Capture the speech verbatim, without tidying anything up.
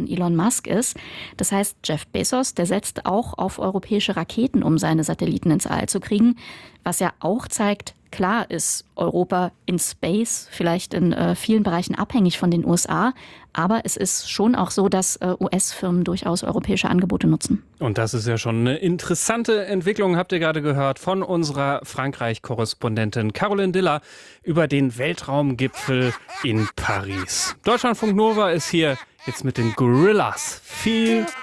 von Elon Musk ist. Das heißt, Jeff Bezos, der setzt auch auf europäische Raketen, um seine Satelliten ins All zu kriegen. Was ja auch zeigt, klar ist Europa in Space vielleicht in äh, vielen Bereichen abhängig von den U S A. Aber es ist schon auch so, dass äh, U S-Firmen durchaus europäische Angebote nutzen. Und das ist ja schon eine interessante Entwicklung, habt ihr gerade gehört, von unserer Frankreich-Korrespondentin Caroline Diller über den Weltraumgipfel in Paris. Deutschlandfunk Nova ist hier jetzt mit den Gorillas. Viel